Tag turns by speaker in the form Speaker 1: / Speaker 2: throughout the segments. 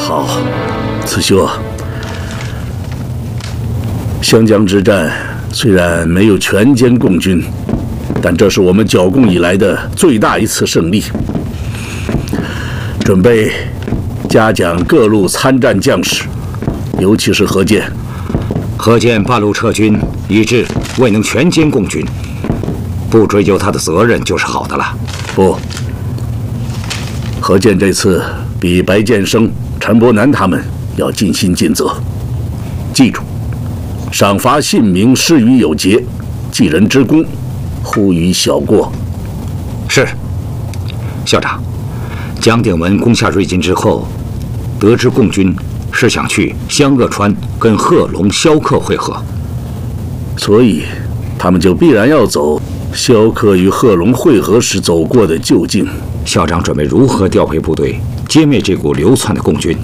Speaker 1: 好，慈修啊，湘江之战虽然没有全歼共军，但这是我们剿共以来的最大一次胜利。准备嘉奖各路参战将士，尤其是何健。
Speaker 2: 何健半路撤军，以致未能全歼共军，不追究他的责任就是好的了。
Speaker 1: 不，何健这次比白建生、陈伯南他们要尽心尽责。记住，赏罚信明，施于有节，济人之功，忽于小过。
Speaker 2: 是，校长。蒋鼎文攻下瑞金之后，得知共军是想去湘鄂川跟贺龙、萧克会合，
Speaker 1: 所以他们就必然要走萧克与贺龙会合时走过的旧径。
Speaker 2: 校长准备如何调配部队，歼灭这股流窜的共军？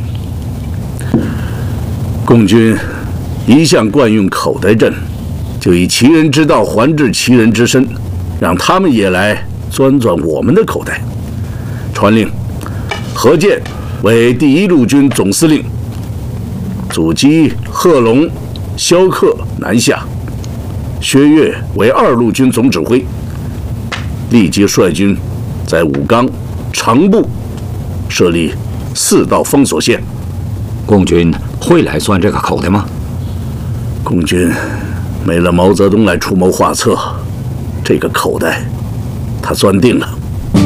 Speaker 1: 共军一向惯用口袋阵，就以其人之道还治其人之身，让他们也来钻我们的口袋。传令，何健为第1路军总司令，阻击贺龙、萧克南下；薛岳为2路军总指挥，立即率军在武冈、长部设立4道封锁线。
Speaker 2: 共军会来钻这个口袋吗？
Speaker 1: 共军没了毛泽东来出谋划策，这个口袋他钻定了。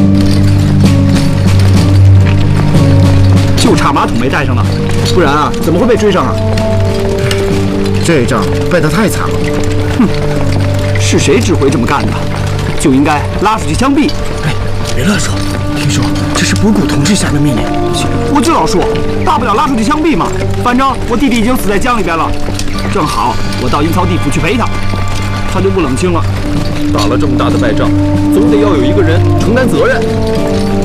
Speaker 3: 就差马桶没带上呢，不然啊，怎么会被追上啊？
Speaker 4: 这一仗败得太惨了。
Speaker 3: 哼，是谁指挥这么干的？就应该拉出去枪毙。
Speaker 4: 哎，别乱说，听说这是博古同志下的命令。
Speaker 3: 我就老说，大不了拉出去枪毙嘛。反正我弟弟已经死在江里边了，正好我到阴曹地府去陪他，他就不冷清了。
Speaker 5: 打了这么大的败仗，总得要有一个人承担责任。